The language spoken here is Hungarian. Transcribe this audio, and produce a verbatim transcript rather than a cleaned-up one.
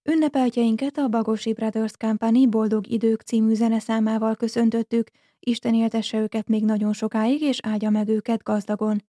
Ünnepeltjeinket a Bagosi Brothers Company Boldog Idők című zeneszámával köszöntöttük, Isten éltesse őket még nagyon sokáig, és áldja meg őket gazdagon.